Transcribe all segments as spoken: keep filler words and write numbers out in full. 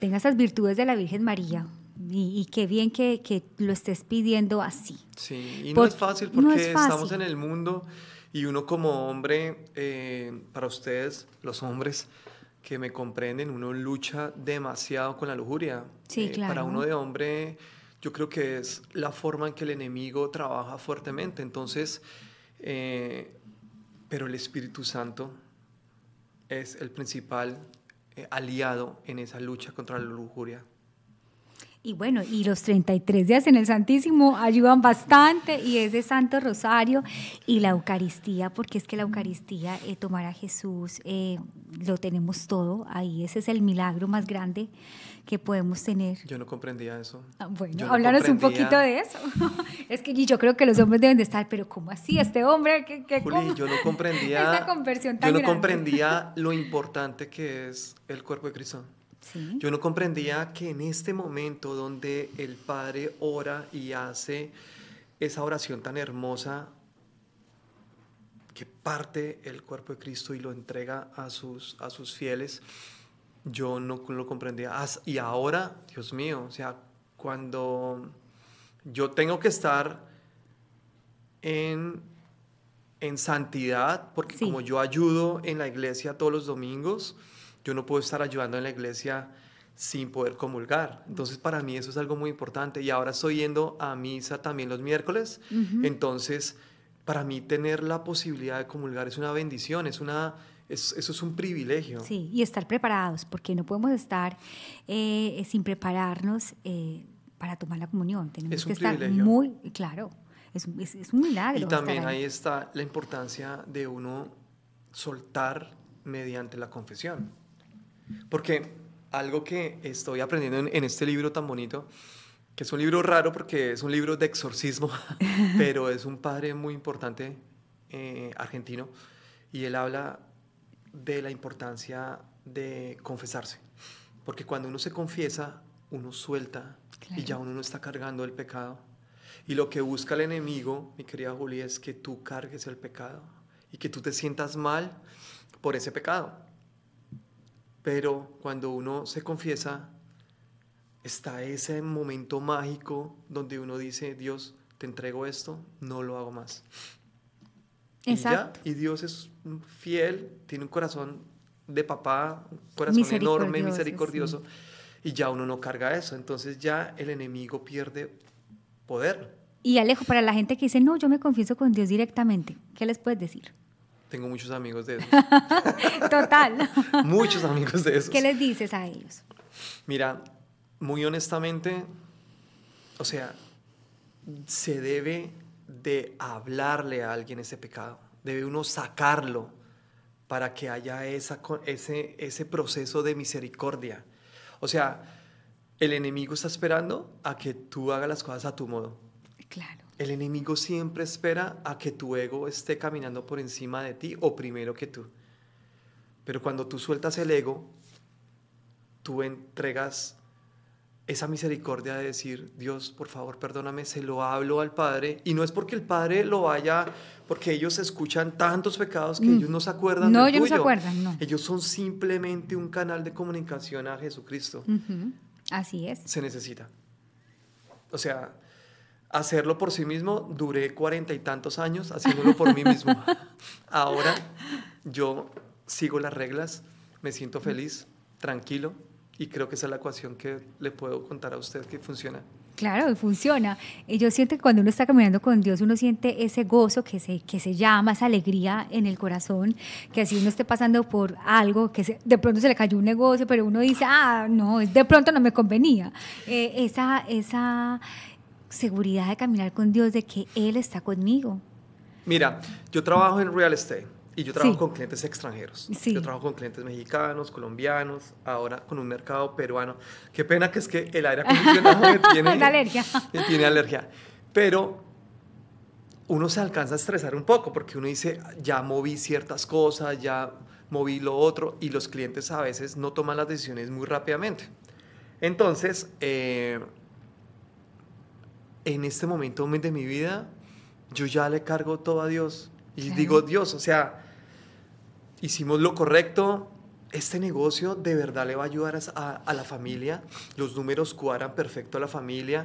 tenga esas virtudes de la Virgen María. Y, y qué bien que, que lo estés pidiendo así. Sí, y Por, no es fácil porque no es fácil. estamos en el mundo y uno como hombre, eh, para ustedes, los hombres que me comprenden, uno lucha demasiado con la lujuria. Sí, Eh, claro. Para uno de hombre, yo creo que es la forma en que el enemigo trabaja fuertemente. Entonces, eh, pero el Espíritu Santo es el principal eh, aliado en esa lucha contra la lujuria. Y bueno, y los treinta y tres días en el Santísimo ayudan bastante, y ese Santo Rosario y la Eucaristía, porque es que la Eucaristía, eh, tomar a Jesús, eh, lo tenemos todo ahí. Ese es el milagro más grande que podemos tener. Yo no comprendía eso. Ah, bueno, Yo no háblanos un comprendía... poquito de eso. Es que yo creo que los hombres deben de estar, pero ¿cómo así? Este hombre, ¿qué, qué Juli, cómo? yo no comprendía, Esta conversión tan yo no grande. comprendía lo importante que es el cuerpo de Cristo. Sí. Yo no comprendía que en este momento donde el Padre ora y hace esa oración tan hermosa, que parte el cuerpo de Cristo y lo entrega a sus, a sus fieles, yo no lo comprendía. Y ahora, Dios mío, o sea, cuando yo tengo que estar en, en santidad, porque Sí. como yo ayudo en la iglesia todos los domingos, yo no puedo estar ayudando en la iglesia sin poder comulgar. Entonces para mí eso es algo muy importante. Y ahora estoy yendo a misa también los miércoles. Uh-huh. Entonces para mí tener la posibilidad de comulgar es una bendición, es una, es, eso es un privilegio. Sí, y estar preparados, porque no podemos estar eh, sin prepararnos eh, para tomar la comunión. Tenemos es un que estar privilegio. muy, claro, es, es, es un milagro. Y también ahí. ahí está la importancia de uno soltar mediante la confesión. Porque algo que estoy aprendiendo en, en este libro tan bonito, que es un libro raro porque es un libro de exorcismo, pero es un padre muy importante eh, argentino, y él habla de la importancia de confesarse. Porque cuando uno se confiesa, uno suelta, claro, y ya uno no está cargando el pecado. Y lo que busca el enemigo, mi querida Julia, es que tú cargues el pecado y que tú te sientas mal por ese pecado. Pero cuando uno se confiesa, está ese momento mágico donde uno dice, Dios, te entrego esto, no lo hago más. Exacto. Y ya, y Dios es fiel, tiene un corazón de papá, un corazón enorme, misericordioso, sí, y ya uno no carga eso. Entonces ya el enemigo pierde poder. Y Alejo, para la gente que dice, no, yo me confieso con Dios directamente, ¿qué les puedes decir? Tengo muchos amigos de esos. Total. Muchos amigos de esos. ¿Qué les dices a ellos? Mira, muy honestamente, o sea, se debe de hablarle a alguien ese pecado. Debe uno sacarlo para que haya esa, ese, ese proceso de misericordia. O sea, el enemigo está esperando a que tú hagas las cosas a tu modo. Claro. El enemigo siempre espera a que tu ego esté caminando por encima de ti o primero que tú. Pero cuando tú sueltas el ego, tú entregas esa misericordia de decir, Dios, por favor, perdóname, se lo hablo al Padre. Y no es porque el Padre lo vaya, porque ellos escuchan tantos pecados que mm. ellos no se acuerdan no, del ellos tuyo. No, se acuerdan, no. Ellos son simplemente un canal de comunicación a Jesucristo. Uh-huh. Así es. Se necesita. O sea, hacerlo por sí mismo, duré cuarenta y tantos años haciéndolo por mí mismo. Ahora yo sigo las reglas, me siento feliz, tranquilo, y creo que esa es la ecuación que le puedo contar a usted que funciona. Claro, funciona. Yo siento que cuando uno está caminando con Dios, uno siente ese gozo que se, que se llama, esa alegría en el corazón, que así uno esté pasando por algo, que se, de pronto se le cayó un negocio, pero uno dice, ah, no, de pronto no me convenía. Eh, esa, esa seguridad de caminar con Dios, de que Él está conmigo. Mira, yo trabajo en real estate. Y yo trabajo sí. con clientes extranjeros. Sí. Yo trabajo con clientes mexicanos, colombianos, ahora con un mercado peruano. Qué pena que es que el aire acondicionado me tiene, la alergia. me tiene alergia. Pero uno se alcanza a estresar un poco porque uno dice, ya moví ciertas cosas, ya moví lo otro, y los clientes a veces no toman las decisiones muy rápidamente. Entonces, eh, en este momento de mi vida, yo ya le cargo todo a Dios. Y claro. digo, Dios, o sea, hicimos lo correcto, este negocio de verdad le va a ayudar a, a la familia, los números cuadran perfecto a la familia,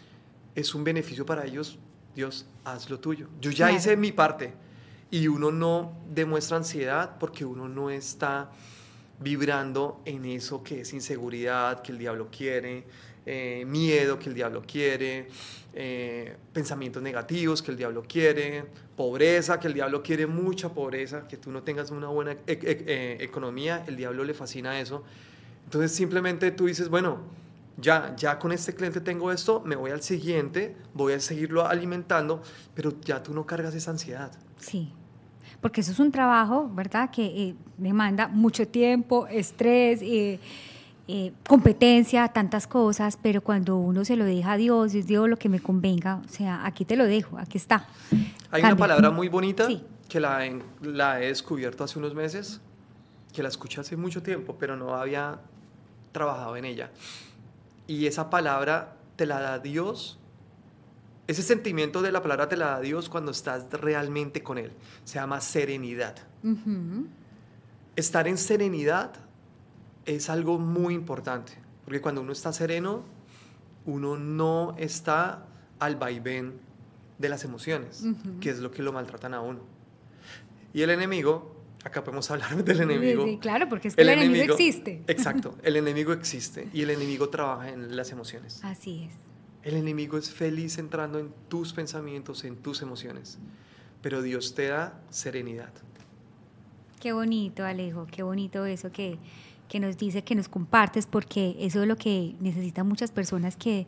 es un beneficio para ellos, Dios, haz lo tuyo. Yo ya Claro. hice mi parte y uno no demuestra ansiedad porque uno no está vibrando en eso que es inseguridad, que el diablo quiere, eh, miedo que el diablo quiere, eh, pensamientos negativos que el diablo quiere, pobreza, que el diablo quiere mucha pobreza, que tú no tengas una buena e e eh, economía, el diablo le fascina eso. Entonces simplemente tú dices, bueno, ya, ya con este cliente tengo esto, me voy al siguiente, voy a seguirlo alimentando, pero ya tú no cargas esa ansiedad. Sí, porque eso es un trabajo, ¿verdad? Que eh, demanda mucho tiempo, estrés, eh, eh, competencia, tantas cosas, pero cuando uno se lo deja a Dios, es Dios lo que me convenga, o sea, aquí te lo dejo, aquí está. Hay Cambia. una palabra muy bonita Sí. que la he, la he descubierto hace unos meses, que la escuché hace mucho tiempo, pero no había trabajado en ella. Y esa palabra te la da Dios. Ese sentimiento de la palabra te la da Dios cuando estás realmente con Él. Se llama serenidad. Uh-huh. Estar en serenidad es algo muy importante, porque cuando uno está sereno, uno no está al vaivén de las emociones, Uh-huh. que es lo que lo maltratan a uno. Y el enemigo, acá podemos hablar del Sí, enemigo. sí, claro, porque es que el, el enemigo, enemigo existe. Exacto, el enemigo existe y el enemigo trabaja en las emociones. Así es. El enemigo es feliz entrando en tus pensamientos, en tus emociones, pero Dios te da serenidad. Qué bonito, Alejo, qué bonito eso que, que nos dice, que nos compartes, porque eso es lo que necesitan muchas personas que,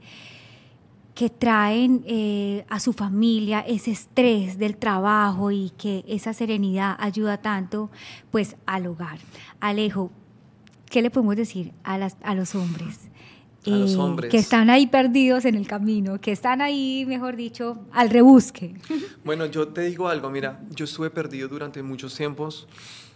que traen eh, a su familia ese estrés del trabajo y que esa serenidad ayuda tanto pues al hogar. Alejo, ¿qué le podemos decir a, las, a los hombres? A eh, los hombres. Que están ahí perdidos en el camino, que están ahí, mejor dicho, al rebusque. Bueno, yo te digo algo, mira, yo estuve perdido durante muchos tiempos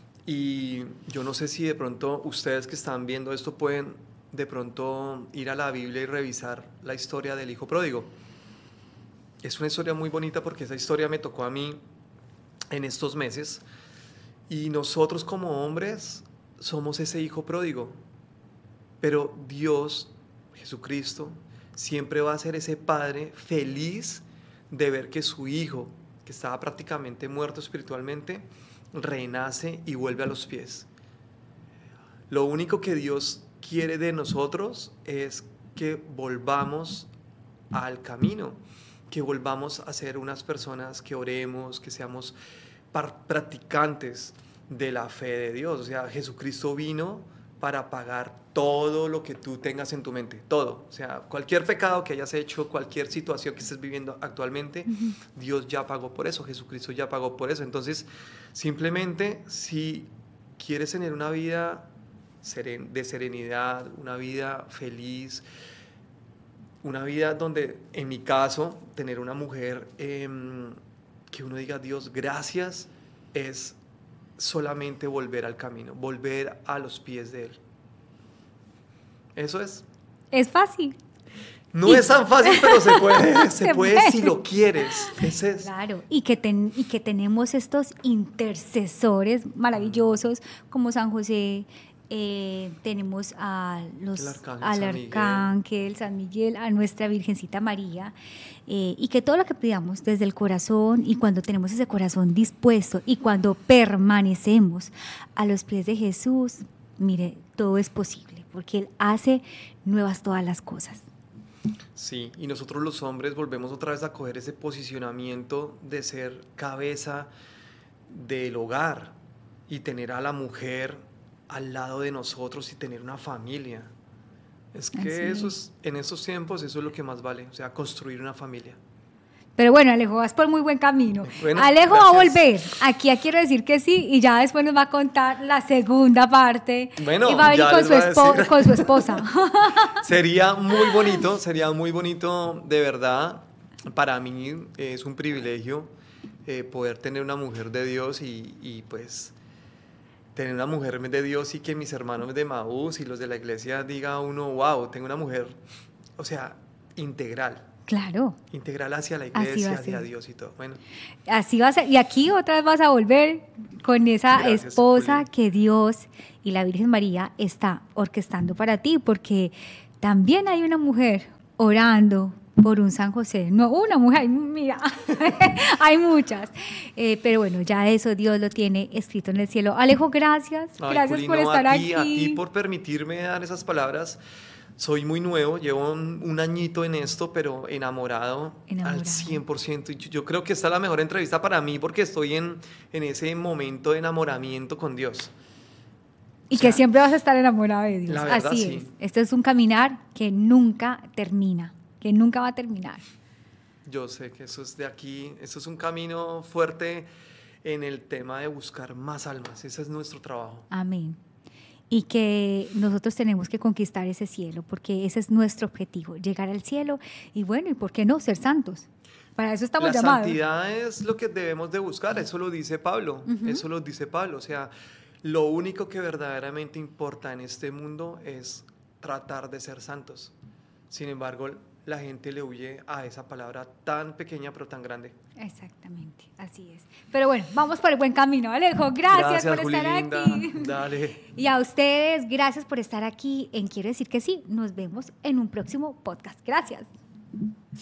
y yo no sé si de pronto ustedes que están viendo esto pueden de pronto ir a la Biblia y revisar la historia del hijo pródigo. Es una historia muy bonita porque esa historia me tocó a mí en estos meses y nosotros como hombres somos ese hijo pródigo, pero Dios, Jesucristo, siempre va a ser ese padre feliz de ver que su hijo, que estaba prácticamente muerto espiritualmente, renace y vuelve a los pies. Lo único que Dios quiere de nosotros es que volvamos al camino, que volvamos a ser unas personas que oremos, que seamos practicantes de la fe de Dios. O sea, Jesucristo vino para pagar todo lo que tú tengas en tu mente, todo. O sea, cualquier pecado que hayas hecho, cualquier situación que estés viviendo actualmente, uh-huh. Dios ya pagó por eso, Jesucristo ya pagó por eso. Entonces, simplemente, si quieres tener una vida de serenidad, una vida feliz, una vida donde, en mi caso, tener una mujer eh, que uno diga, Dios, gracias, es solamente volver al camino, volver a los pies de Él. Eso es. Es fácil. No y es tan fácil, pero se puede, se, se puede, puede si lo quieres. Ese es. Claro, y que, ten, y que tenemos estos intercesores maravillosos como San José, eh, tenemos a los, arcángel, al San Arcángel, Miguel. San Miguel, a nuestra Virgencita María, eh, y que todo lo que pidamos desde el corazón, y cuando tenemos ese corazón dispuesto, y cuando permanecemos a los pies de Jesús, mire, todo es posible, porque Él hace nuevas todas las cosas. Sí, y nosotros los hombres volvemos otra vez a coger ese posicionamiento de ser cabeza del hogar y tener a la mujer al lado de nosotros y tener una familia. Es que Así eso es, en estos tiempos eso es lo que más vale, o sea, construir una familia. Pero bueno, Alejo, vas por muy buen camino. Bueno, Alejo gracias. va a volver. Aquí ya quiero decir que sí, y ya después nos va a contar la segunda parte. Bueno, y va a venir con su, espo- con su esposa. Sería muy bonito, sería muy bonito, de verdad. Para mí es un privilegio eh, poder tener una mujer de Dios y, y pues tener una mujer de Dios y que mis hermanos de Maús y los de la iglesia diga uno, wow, tengo una mujer, o sea, integral. Claro. Integral hacia la Así va iglesia, a hacia ser. Dios y todo. Bueno, Así va a ser. Y aquí otra vez vas a volver con esa Gracias, esposa Juli. que Dios y la Virgen María está orquestando para ti, porque también hay una mujer orando por un San José. No una mujer, mira, hay muchas. Eh, pero bueno, ya eso Dios lo tiene escrito en el cielo. Alejo, gracias. Ay, gracias Juli, por no, estar a ti, aquí. a ti por permitirme dar esas palabras. Soy muy nuevo, llevo un, un añito en esto, pero enamorado, Enamorado. al cien por ciento. Y Yo, yo creo que esta es la mejor entrevista para mí porque estoy en, en ese momento de enamoramiento con Dios. Y O sea, que siempre vas a estar enamorado de Dios. la verdad, Así sí. es. Esto es un caminar que nunca termina, que nunca va a terminar. Yo sé que eso es de aquí, eso es un camino fuerte en el tema de buscar más almas. Ese es nuestro trabajo. Amén. Y que nosotros tenemos que conquistar ese cielo, porque ese es nuestro objetivo, llegar al cielo y bueno, ¿y por qué no? Ser santos. Para eso estamos La llamados. santidad es lo que debemos de buscar, eso lo dice Pablo, Ujú. eso lo dice Pablo. O sea, lo único que verdaderamente importa en este mundo es tratar de ser santos. Sin embargo, la gente le huye a esa palabra tan pequeña pero tan grande. Exactamente, así es. Pero bueno, vamos por el buen camino, Alejo. Gracias, por Juli, estar linda. aquí. Dale. Y a ustedes, gracias por estar aquí en Quiero decir que sí. Nos vemos en un próximo podcast. Gracias.